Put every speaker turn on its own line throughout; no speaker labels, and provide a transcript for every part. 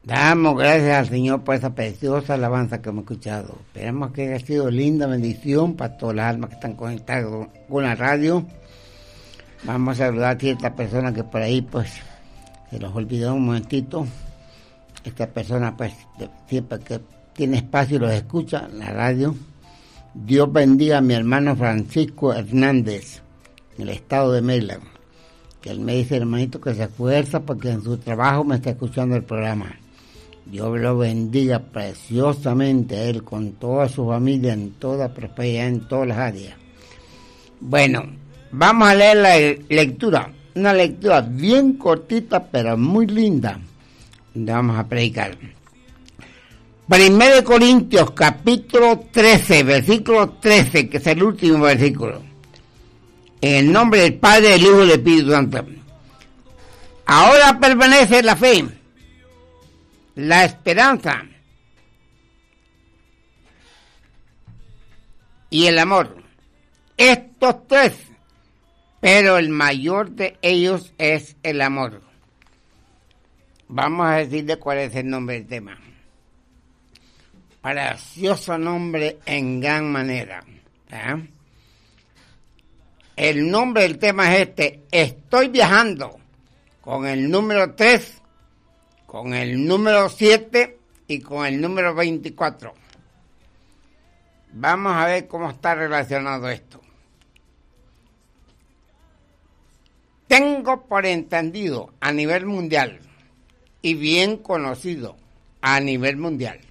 Damos gracias al Señor por esa preciosa alabanza que hemos escuchado. Esperamos que haya sido linda bendición para todas las almas que están conectadas con la radio. Vamos a saludar a ciertas personas que por ahí pues se los olvidó un momentito. Esta persona pues siempre que tiene espacio los escucha en la radio. Dios bendiga a mi hermano Francisco Hernández en el estado de Maryland, que él me dice, hermanito, que se esfuerza porque en su trabajo me está escuchando el programa. Dios lo bendiga preciosamente a él, con toda su familia, en toda prosperidad, en todas las áreas. Bueno, vamos a leer la lectura, una lectura bien cortita, pero muy linda, donde vamos a predicar. 1 Corintios, capítulo 13, versículo 13, que es el último versículo. En el nombre del Padre, del Hijo y del Espíritu Santo. Ahora permanece la fe, la esperanza y el amor. Estos tres, pero el mayor de ellos es el amor. Vamos a decirle cuál es el nombre del tema. Precioso nombre en gran manera. El nombre del tema es este: estoy viajando con el número 3, con el número 7 y con el número 24. Vamos a ver cómo está relacionado esto. Tengo por entendido a nivel mundial y bien conocido a nivel mundial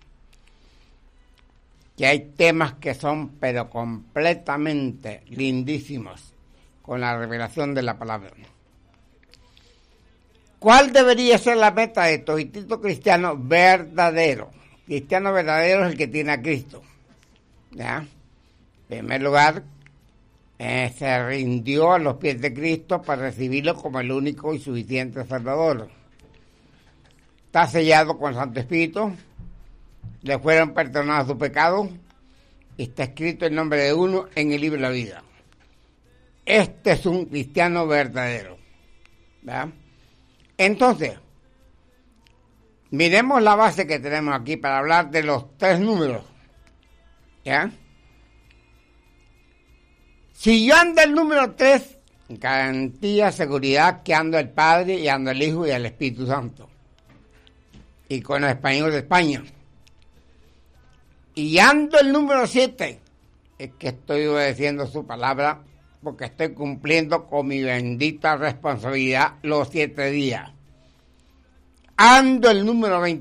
que hay temas que son pero completamente lindísimos con la revelación de la palabra. ¿Cuál debería ser la meta de toditito cristiano verdadero? Cristiano verdadero es el que tiene a Cristo. ¿Ya? En primer lugar, se rindió a los pies de Cristo para recibirlo como el único y suficiente Salvador. Está sellado con el Santo Espíritu. Le fueron perdonados sus pecados y está escrito el nombre de uno en el libro de la vida. Este es un cristiano verdadero. ¿Verdad? Entonces, miremos la base que tenemos aquí para hablar de los tres números. ¿Ya? Si yo ando el número 3, garantía, seguridad que ando el Padre y ando el Hijo y el Espíritu Santo. Y con los españoles de España. Y ando el número 7, es que estoy obedeciendo su palabra, porque estoy cumpliendo con mi bendita responsabilidad los 7 días. Ando el número 20.